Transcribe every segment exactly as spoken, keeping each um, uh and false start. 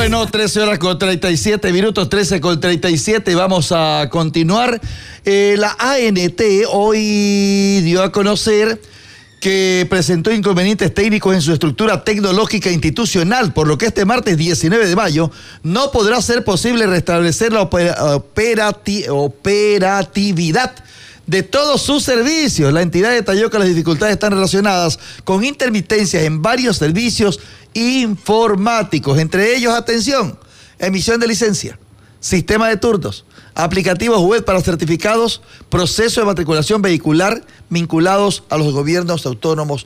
Bueno, trece horas con treinta y siete minutos, trece con treinta y siete. Vamos a continuar. Eh, la A N T hoy dio a conocer que presentó inconvenientes técnicos en su estructura tecnológica institucional, por lo que este martes diecinueve de mayo no podrá ser posible restablecer la operati- operatividad de todos sus servicios. La entidad detalló que las dificultades están relacionadas con intermitencias en varios servicios informáticos, entre ellos, atención, emisión de licencia, sistema de turnos, aplicativos web para certificados, proceso de matriculación vehicular vinculados a los gobiernos autónomos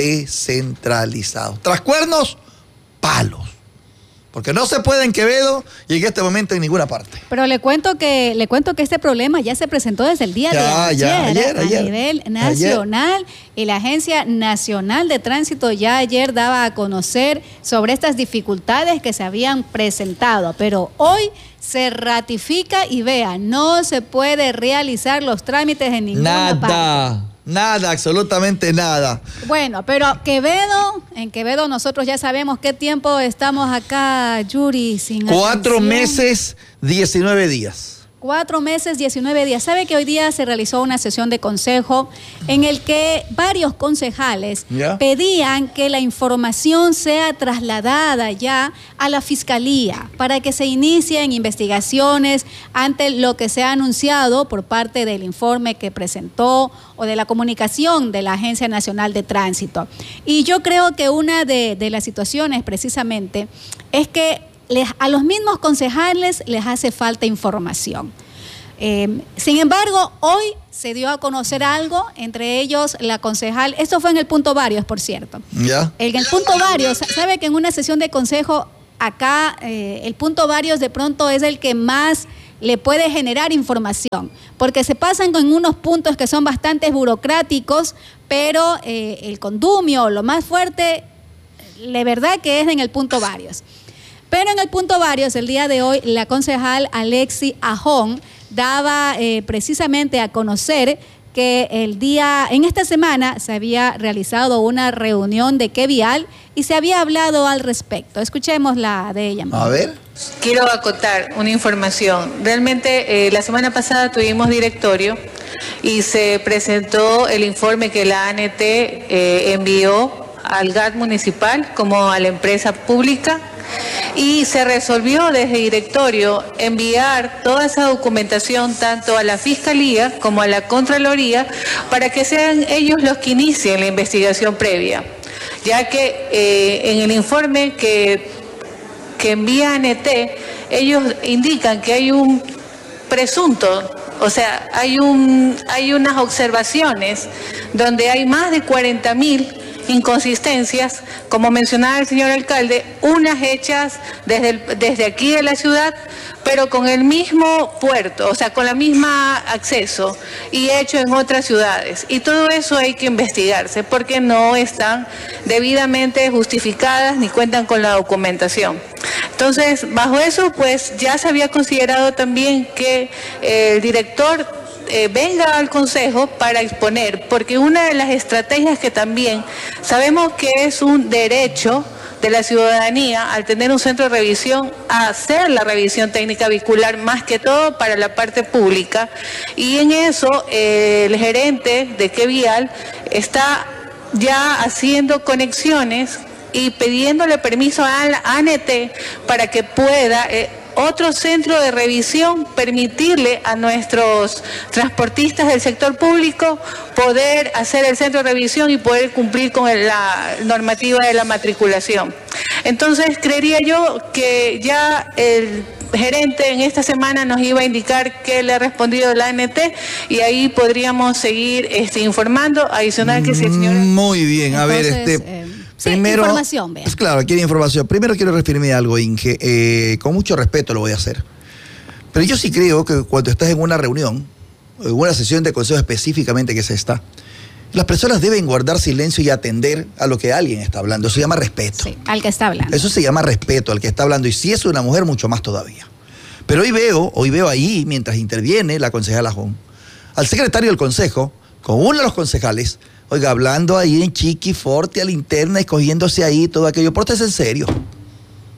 descentralizados. Tras cuernos, palos. Porque no se puede en Quevedo y en este momento en ninguna parte. Pero le cuento que le cuento que este problema ya se presentó desde el día ya, de ayer, ya, ayer a ayer, nivel nacional ayer. Y la Agencia Nacional de Tránsito ya ayer daba a conocer sobre estas dificultades que se habían presentado. Pero hoy se ratifica y vea, no se puede realizar los trámites en ninguna Nada. parte. Nada, absolutamente nada. Bueno, pero Quevedo, en Quevedo nosotros ya sabemos qué tiempo estamos acá, Yuri, sin Cuatro atención. meses, diecinueve días. Cuatro meses, diecinueve días. ¿Sabe que hoy día se realizó una sesión de consejo en el que varios concejales ¿Ya? pedían que la información sea trasladada ya a la Fiscalía para que se inicien investigaciones ante lo que se ha anunciado por parte del informe que presentó o de la comunicación de la Agencia Nacional de Tránsito? Y yo creo que una de, de las situaciones precisamente es que Les, a los mismos concejales les hace falta información. Eh, sin embargo, hoy se dio a conocer algo, entre ellos la concejal, esto fue en el punto varios, por cierto. ¿Ya? En el punto varios, sabe que en una sesión de consejo acá, eh, el punto varios de pronto es el que más le puede generar información, porque se pasan con unos puntos que son bastante burocráticos, pero eh, el condumio, lo más fuerte, la verdad que es en el punto varios. Pero en el punto varios, el día de hoy, la concejal Alexi Ajón daba eh, precisamente a conocer que el día, en esta semana se había realizado una reunión de Quevial y se había hablado al respecto. Escuchemos la de ella. A ver. Quiero acotar una información. Realmente eh, la semana pasada tuvimos directorio y se presentó el informe que la A N T eh, envió al G A T municipal como a la empresa pública. Y se resolvió desde directorio enviar toda esa documentación tanto a la Fiscalía como a la Contraloría para que sean ellos los que inicien la investigación previa, ya que eh, en el informe que, que envía A N T, ellos indican que hay un presunto, o sea, hay, un, hay unas observaciones donde hay más de cuarenta mil inconsistencias, como mencionaba el señor alcalde, unas hechas desde, el, desde aquí de la ciudad, pero con el mismo puerto, o sea, con la misma acceso y hecho en otras ciudades. Y todo eso hay que investigarse porque no están debidamente justificadas ni cuentan con la documentación. Entonces, bajo eso, pues ya se había considerado también que el director Eh, venga al Consejo para exponer, porque una de las estrategias que también sabemos que es un derecho de la ciudadanía al tener un centro de revisión, a hacer la revisión técnica vehicular, más que todo para la parte pública, y en eso eh, el gerente de Quevial está ya haciendo conexiones y pidiéndole permiso a la A N T para que pueda eh, otro centro de revisión permitirle a nuestros transportistas del sector público poder hacer el centro de revisión y poder cumplir con la normativa de la matriculación. Entonces, creería yo que ya el gerente en esta semana nos iba a indicar qué le ha respondido la A N T y ahí podríamos seguir este, informando, adicional que si el señor... Muy bien, a Entonces, ver, este... Eh... Sí, primero, información, vea. Pues claro, quiere información. Primero quiero referirme a algo, Inge. Eh, con mucho respeto lo voy a hacer. Pero yo sí creo que cuando estás en una reunión, en una sesión de consejo específicamente que se está, las personas deben guardar silencio y atender a lo que alguien está hablando. Eso se llama respeto. Sí, al que está hablando. Eso se llama respeto al que está hablando. Y si es una mujer, mucho más todavía. Pero hoy veo, hoy veo ahí, mientras interviene la concejala Jón, al secretario del consejo, con uno de los concejales, oiga, hablando ahí en chiqui, forte, a la interna, escogiéndose ahí todo aquello. Pórtese en serio.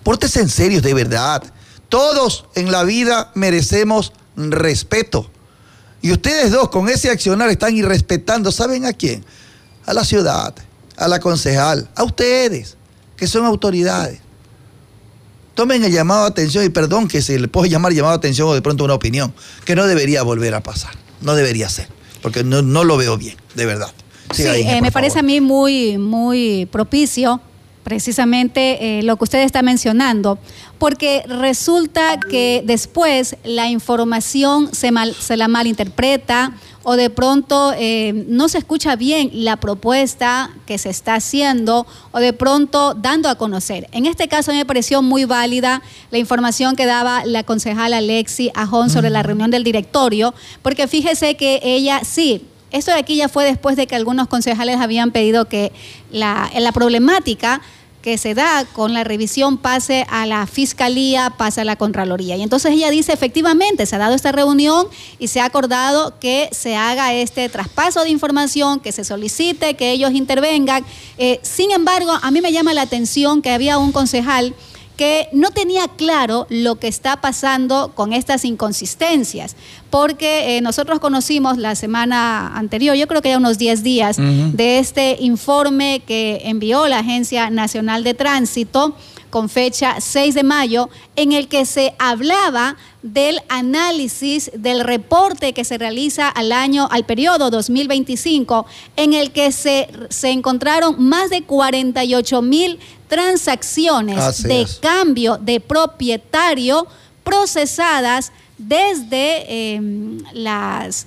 Pórtese en serio, de verdad. Todos en la vida merecemos respeto. Y ustedes dos con ese accionar están irrespetando, ¿saben a quién? A la ciudad, a la concejal, a ustedes, que son autoridades. Tomen el llamado de atención y perdón que se le puede llamar llamado de atención o de pronto una opinión, que no debería volver a pasar, no debería ser, porque no, no lo veo bien, de verdad. Siga sí, Inge, eh, me parece favor. a mí muy, muy propicio precisamente eh, lo que usted está mencionando, porque resulta que después la información se, mal, se la malinterpreta o de pronto eh, no se escucha bien la propuesta que se está haciendo o de pronto dando a conocer. En este caso me pareció muy válida la información que daba la concejala Alexi Ajón sobre uh-huh. la reunión del directorio, porque fíjese que ella sí, esto de aquí ya fue después de que algunos concejales habían pedido que la, la problemática que se da con la revisión pase a la Fiscalía, pase a la Contraloría. Y entonces ella dice, efectivamente, se ha dado esta reunión y se ha acordado que se haga este traspaso de información, que se solicite, que ellos intervengan. Eh, sin embargo, a mí me llama la atención que había un concejal que no tenía claro lo que está pasando con estas inconsistencias, porque eh, nosotros conocimos la semana anterior, yo creo que ya unos diez días, uh-huh. de este informe que envió la Agencia Nacional de Tránsito con fecha seis de mayo, en el que se hablaba del análisis del reporte que se realiza al año, al periodo dos mil veinticinco, en el que se, se encontraron más de cuarenta y ocho mil transacciones Así de es. cambio de propietario procesadas desde eh, las,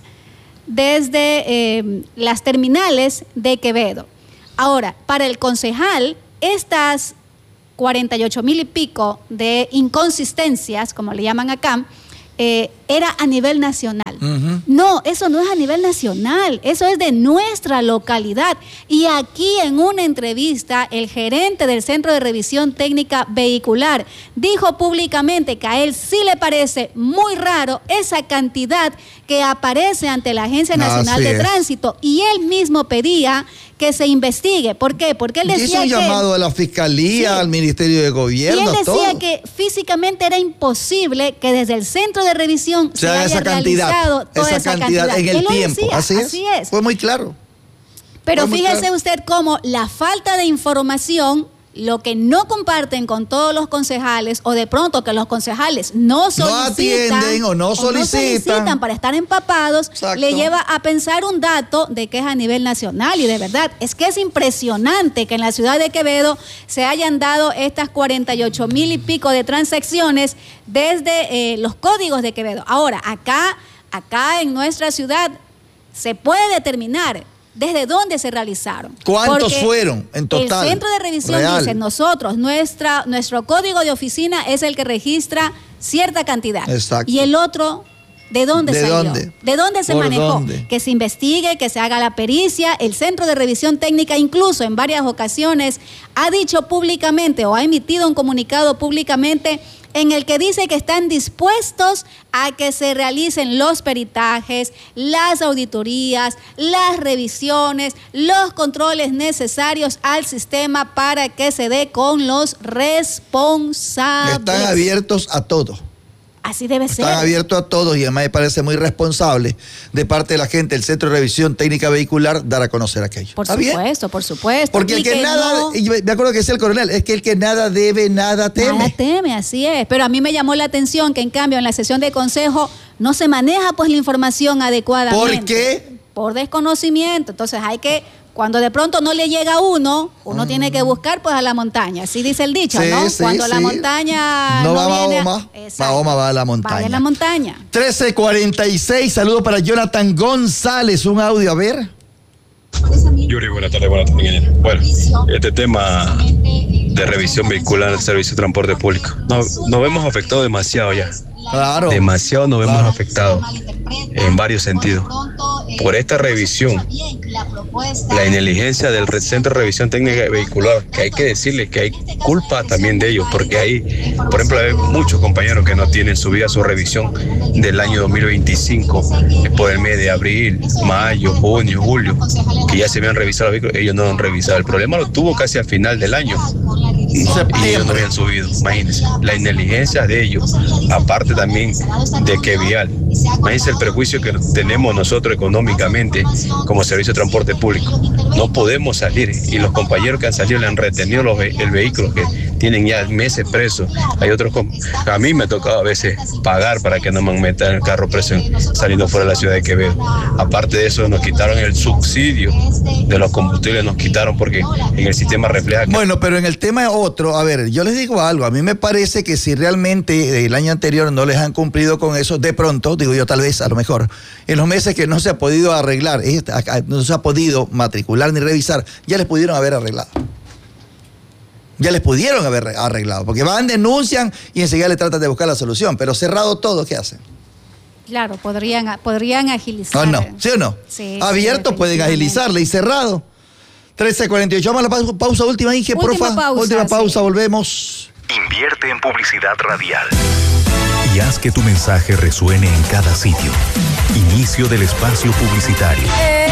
desde eh, las terminales de Quevedo. Ahora, para el concejal, estas cuarenta y ocho mil y pico de inconsistencias, como le llaman acá, eh, era a nivel nacional. Uh-huh. No, eso no es a nivel nacional, eso es de nuestra localidad. Y aquí en una entrevista, el gerente del Centro de Revisión Técnica Vehicular dijo públicamente que a él sí le parece muy raro esa cantidad que aparece ante la Agencia Nacional Así de es. Tránsito. Y él mismo pedía que se investigue. ¿Por qué? Porque él decía hizo un que... llamado a la Fiscalía, sí, al Ministerio de Gobierno, y él decía todo. que físicamente era imposible que desde el centro de revisión o sea, se haya esa cantidad, realizado toda esa, esa cantidad, cantidad en el tiempo. Decía, así, es. así es. Fue muy claro. Pero Fue fíjese claro. usted cómo la falta de información, lo que no comparten con todos los concejales, o de pronto que los concejales no solicitan, no atienden o no solicitan, o no solicitan para estar empapados, Exacto. le lleva a pensar un dato de que es a nivel nacional. Y de verdad, es que es impresionante que en la ciudad de Quevedo se hayan dado estas cuarenta y ocho mil y pico de transacciones desde eh, los códigos de Quevedo. Ahora, acá, acá en nuestra ciudad se puede determinar ¿desde dónde se realizaron? ¿Cuántos Porque fueron en total? El centro de revisión Real. dice, nosotros, nuestra, nuestro código de oficina es el que registra cierta cantidad. Exacto. Y el otro, ¿de dónde ¿De salió? dónde? ¿De dónde se ¿Por manejó? dónde? Que se investigue, que se haga la pericia. El centro de revisión técnica incluso en varias ocasiones ha dicho públicamente o ha emitido un comunicado públicamente en el que dice que están dispuestos a que se realicen los peritajes, las auditorías, las revisiones, los controles necesarios al sistema para que se dé con los responsables. Están abiertos a todo. Así debe ser. Están abiertos a todos y además me parece muy responsable de parte de la gente del Centro de Revisión Técnica Vehicular dar a conocer aquello. Por ¿Está supuesto, bien? por supuesto. Porque el que, que nada, no, y me acuerdo que decía el coronel, es que el que nada debe, nada teme. Nada teme, así es. Pero a mí me llamó la atención que en cambio en la sesión de consejo no se maneja pues la información adecuadamente. ¿Por qué? Por desconocimiento. Entonces hay que... Cuando de pronto no le llega a uno, uno mm. tiene que buscar pues a la montaña. Así dice el dicho, sí, ¿no? sí, Cuando sí. la montaña no, no va viene Mahoma, a... Mahoma va a la montaña. Va a la montaña. trece cuarenta y seis, saludo para Jonathan González, un audio, a ver. Yuri, buenas tardes, buenas tardes. Bueno, este tema de revisión vehicular del servicio de transporte público, nos, nos vemos afectados demasiado ya. Claro. Demasiado nos vemos claro. afectados en varios sentidos. Por esta revisión, la negligencia del Centro de Revisión Técnica Vehicular, que hay que decirle que hay culpa también de ellos, porque hay, por ejemplo, hay muchos compañeros que no tienen subida su revisión del año dos mil veinticinco, por el mes de abril, mayo, junio, julio, que ya se habían revisado los vehículos, ellos no han revisado. El problema lo tuvo casi al final del año, y ellos no habían subido. Imagínense, la negligencia de ellos, aparte también de que vial. Imagínense el prejuicio que tenemos nosotros económicamente como servicio de transporte público. No podemos salir y los compañeros que han salido le han retenido los, el vehículo, que tienen ya meses presos. Hay otros, a mí me ha tocado a veces pagar para que no me metan el carro preso saliendo fuera de la ciudad de Quevedo. Aparte de eso, nos quitaron el subsidio de los combustibles, nos quitaron porque en el sistema refleja que... Bueno, pero en el tema otro, a ver, yo les digo algo, a mí me parece que si realmente el año anterior no les han cumplido con eso, de pronto, digo yo tal vez, a lo mejor, en los meses que no se ha podido arreglar, no se ha podido matricular ni revisar, ya les pudieron haber arreglado. Ya les pudieron haber arreglado, porque van, denuncian y enseguida le tratan de buscar la solución, pero cerrado todo, ¿qué hacen? Claro, podrían, podrían agilizar. ¿O no? ¿Sí o no? Sí. Abierto, sí, pueden agilizarle, y cerrado. trece cuarenta y ocho, vamos a la pausa, pausa última, Inge, última porfa. Pausa, última pausa, sí. Volvemos. Invierte en publicidad radial y haz que tu mensaje resuene en cada sitio. Inicio del espacio publicitario.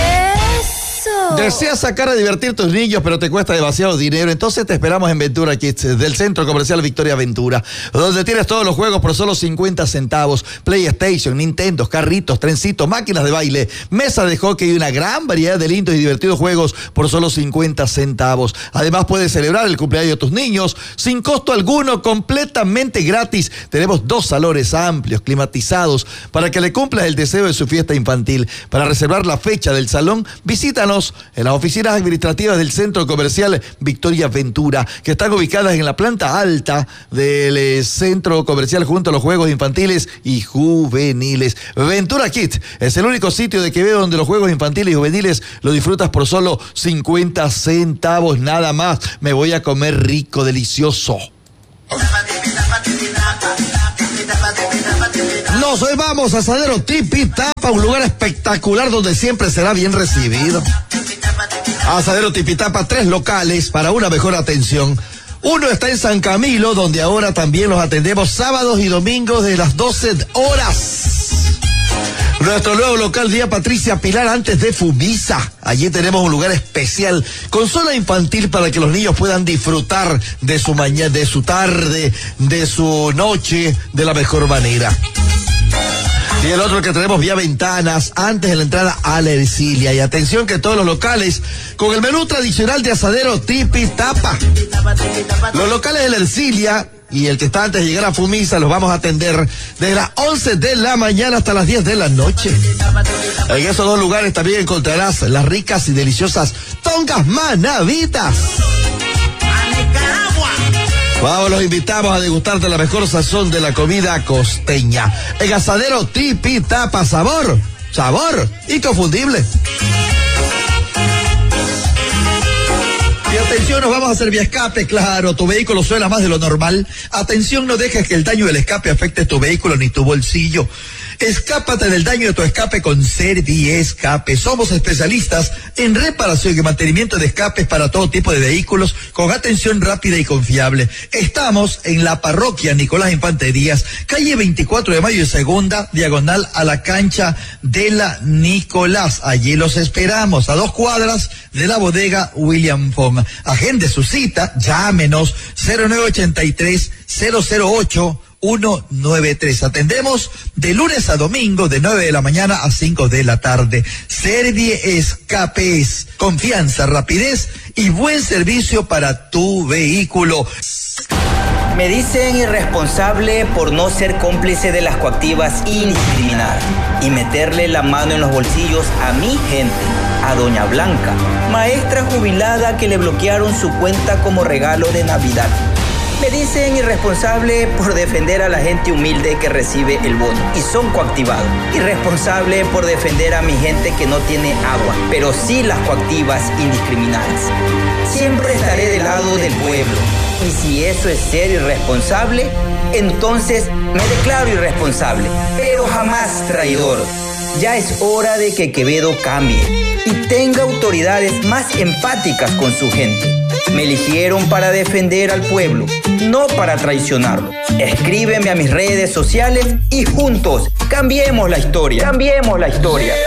¿Deseas sacar a divertir tus niños, pero te cuesta demasiado dinero? Entonces te esperamos en Ventura Kids, del Centro Comercial Victoria Ventura, donde tienes todos los juegos por solo cincuenta centavos, PlayStation, Nintendo, carritos, trencitos, máquinas de baile, mesa de hockey y una gran variedad de lindos y divertidos juegos por solo cincuenta centavos. Además puedes celebrar el cumpleaños de tus niños sin costo alguno, completamente gratis. Tenemos dos salones amplios, climatizados, para que le cumplas el deseo de su fiesta infantil. Para reservar la fecha del salón, visítanos en las oficinas administrativas del Centro Comercial Victoria Ventura, que están ubicadas en la planta alta del eh, Centro Comercial junto a los juegos infantiles y juveniles. Ventura Kids es el único sitio de Quevedo donde los juegos infantiles y juveniles lo disfrutas por solo cincuenta centavos nada más. Me voy a comer rico, delicioso. Nos hoy vamos a Asadero Tipitapa, un lugar espectacular donde siempre será bien recibido. Asadero Tipitapa, tres locales para una mejor atención. Uno está en San Camilo, donde ahora también los atendemos sábados y domingos de las doce horas. Nuestro nuevo local Vía Patricia Pilar, antes de Fumisa. Allí tenemos un lugar especial con zona infantil para que los niños puedan disfrutar de su mañana, de su tarde, de su noche de la mejor manera. Y el otro que tenemos Vía Ventanas, antes de la entrada a la Ercilia. Y atención que todos los locales con el menú tradicional de Asadero Tipitapa. Los locales de la Ercilia y el que está antes de llegar a Fumisa los vamos a atender desde las once de la mañana hasta las diez de la noche. En esos dos lugares también encontrarás las ricas y deliciosas tongas manavitas. Vamos, los invitamos a degustar de la mejor sazón de la comida costeña. En Asadero Tipitapa, sabor, sabor inconfundible. Y atención, nos vamos a hacer vía escape, claro, tu vehículo suena más de lo normal. Atención, no dejes que el daño del escape afecte tu vehículo ni tu bolsillo. Escápate del daño de tu escape con Serviescape. Somos especialistas en reparación y mantenimiento de escapes para todo tipo de vehículos con atención rápida y confiable. Estamos en la parroquia Nicolás Infante Díaz, calle veinticuatro de mayo y segunda, diagonal a la cancha de la Nicolás. Allí los esperamos, a dos cuadras de la bodega William Fong. Agende su cita, llámenos cero nueve ochenta y tres, cero cero ocho, uno nueve tres. Atendemos de lunes a domingo de nueve de la mañana a cinco de la tarde. Serviescapes, confianza, rapidez y buen servicio para tu vehículo. Me dicen irresponsable por no ser cómplice de las coactivas indiscriminadas y meterle la mano en los bolsillos a mi gente, a doña Blanca, maestra jubilada que le bloquearon su cuenta como regalo de Navidad. Me dicen irresponsable por defender a la gente humilde que recibe el bono y son coactivados. Irresponsable por defender a mi gente que no tiene agua, pero sí las coactivas indiscriminadas. Siempre estaré del lado del pueblo. Y si eso es ser irresponsable, entonces me declaro irresponsable, pero jamás traidor. Ya es hora de que Quevedo cambie y tenga autoridades más empáticas con su gente. Me eligieron para defender al pueblo, no para traicionarlo. Escríbeme a mis redes sociales y juntos cambiemos la historia. Cambiemos la historia.